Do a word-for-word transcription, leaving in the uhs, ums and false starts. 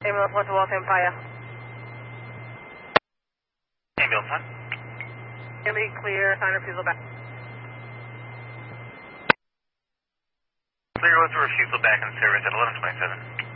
Ambulance one to Los Empire. Ambulance one. Ambulance clear, sign refusal back. Clear with the refusal back in service at eleven twenty-seven.